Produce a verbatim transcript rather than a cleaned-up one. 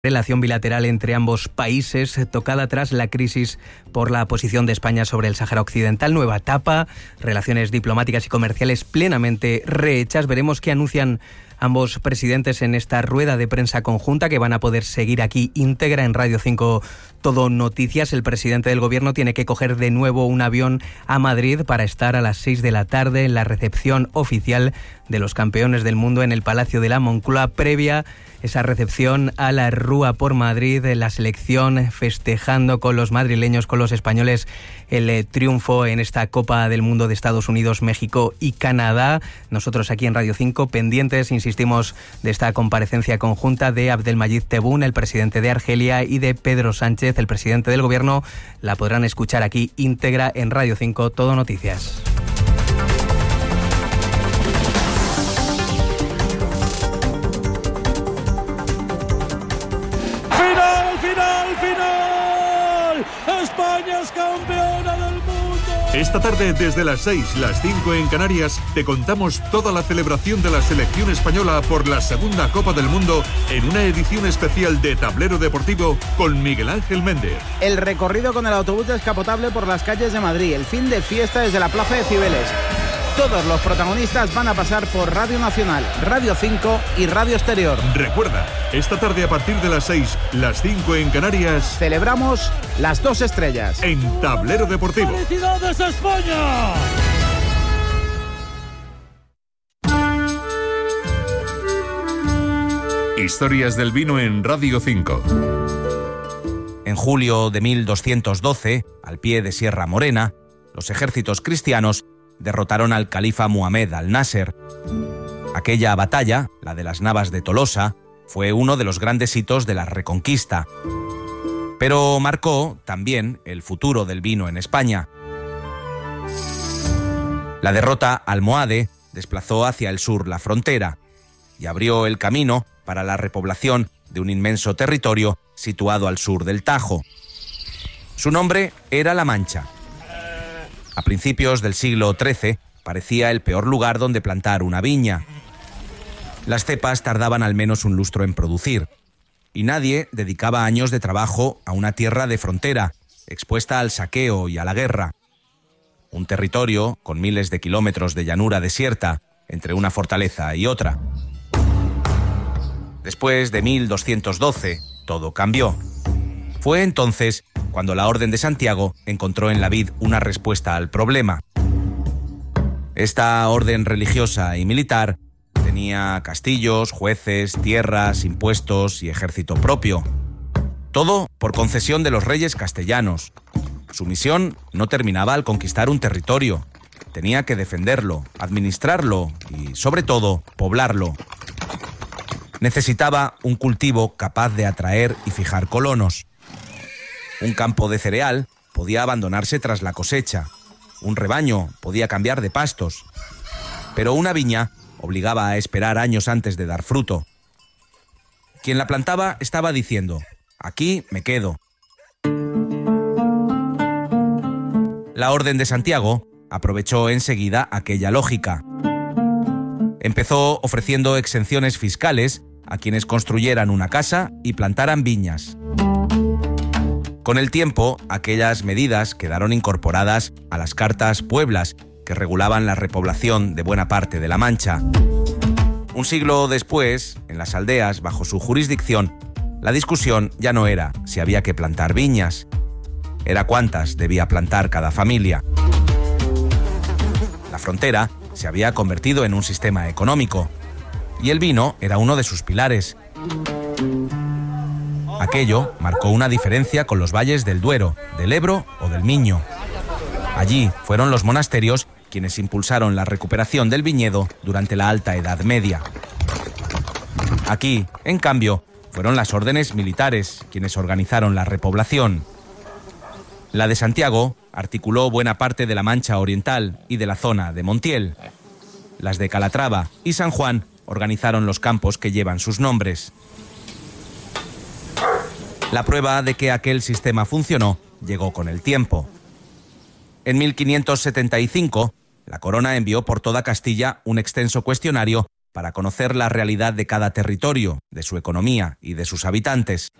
Relación bilateral entre ambos países, tocada tras la crisis por la posición de España sobre el Sáhara Occidental. Nueva etapa, relaciones diplomáticas y comerciales plenamente rehechas. Veremos qué anuncian ambos presidentes en esta rueda de prensa conjunta que van a poder seguir aquí íntegra en Radio cinco Todo Noticias. El presidente del gobierno tiene que coger de nuevo un avión a Madrid para estar a las seis de la tarde en la recepción oficial de los campeones del mundo en el Palacio de la Moncloa, previa esa recepción a la Rúa por Madrid, la selección festejando con los madrileños, con los españoles, el eh, triunfo en esta Copa del Mundo de Estados Unidos, México y Canadá. Nosotros aquí en Radio cinco pendientes, insistimos, de esta comparecencia conjunta de Abdelmadjid Tebboune, el presidente de Argelia, y de Pedro Sánchez, el presidente del gobierno. La podrán escuchar aquí íntegra en Radio cinco Todo Noticias. Esta tarde, desde las seis, las cinco en Canarias, te contamos toda la celebración de la selección española por la segunda Copa del Mundo en una edición especial de Tablero Deportivo con Miguel Ángel Méndez. El recorrido con el autobús descapotable por las calles de Madrid, el fin de fiesta desde la Plaza de Cibeles. Todos los protagonistas van a pasar por Radio Nacional, Radio cinco y Radio Exterior. Recuerda, esta tarde a partir de las seis, las cinco en Canarias, celebramos las dos estrellas en Tablero Deportivo. ¡Felicidades a España! Historias del vino en Radio cinco. En julio de mil doscientos doce, al pie de Sierra Morena, los ejércitos cristianos derrotaron al califa Muhammad al-Nasser. Aquella batalla, la de las Navas de Tolosa, fue uno de los grandes hitos de la Reconquista, pero marcó también el futuro del vino en España. La derrota almohade desplazó hacia el sur la frontera y abrió el camino para la repoblación de un inmenso territorio situado al sur del Tajo. Su nombre era La Mancha. A principios del siglo trece parecía el peor lugar donde plantar una viña. Las cepas tardaban al menos un lustro en producir, y nadie dedicaba años de trabajo a una tierra de frontera, expuesta al saqueo y a la guerra. Un territorio con miles de kilómetros de llanura desierta entre una fortaleza y otra. Después de mil doscientos doce, todo cambió. Fue entonces cuando la Orden de Santiago encontró en la vid una respuesta al problema. Esta orden religiosa y militar tenía castillos, jueces, tierras, impuestos y ejército propio. Todo por concesión de los reyes castellanos. Su misión no terminaba al conquistar un territorio. Tenía que defenderlo, administrarlo y, sobre todo, poblarlo. Necesitaba un cultivo capaz de atraer y fijar colonos. Un campo de cereal podía abandonarse tras la cosecha, un rebaño podía cambiar de pastos, pero una viña obligaba a esperar años antes de dar fruto. Quien la plantaba estaba diciendo: aquí me quedo. La Orden de Santiago aprovechó enseguida aquella lógica. Empezó ofreciendo exenciones fiscales a quienes construyeran una casa y plantaran viñas. Con el tiempo, aquellas medidas quedaron incorporadas a las Cartas Pueblas, que regulaban la repoblación de buena parte de La Mancha. Un siglo después, en las aldeas bajo su jurisdicción, la discusión ya no era si había que plantar viñas, era cuántas debía plantar cada familia. La frontera se había convertido en un sistema económico, y el vino era uno de sus pilares. Aquello marcó una diferencia con los valles del Duero, del Ebro o del Miño. Allí fueron los monasterios quienes impulsaron la recuperación del viñedo durante la Alta Edad Media. Aquí, en cambio, fueron las órdenes militares quienes organizaron la repoblación. La de Santiago articuló buena parte de la Mancha Oriental y de la zona de Montiel. Las de Calatrava y San Juan organizaron los campos que llevan sus nombres. La prueba de que aquel sistema funcionó llegó con el tiempo. En mil quinientos setenta y cinco, la corona envió por toda Castilla un extenso cuestionario para conocer la realidad de cada territorio, de su economía y de sus habitantes.